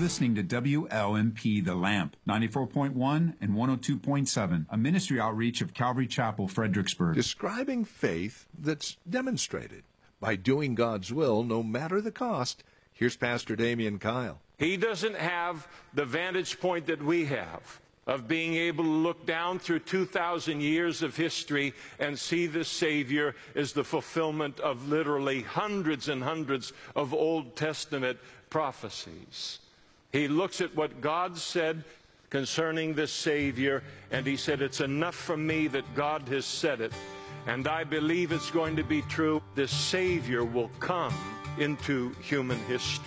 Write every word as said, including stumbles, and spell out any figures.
listening to W L M P The Lamp, ninety-four point one and one oh two point seven, a ministry outreach of Calvary Chapel, Fredericksburg. Describing faith that's demonstrated by doing God's will no matter the cost. Here's Pastor Damian Kyle. He doesn't have the vantage point that we have of being able to look down through two thousand years of history and see the Savior as the fulfillment of literally hundreds and hundreds of Old Testament prophecies. He looks at what God said concerning the Savior, and he said, it's enough for me that God has said it, and I believe it's going to be true. The Savior will come into human history.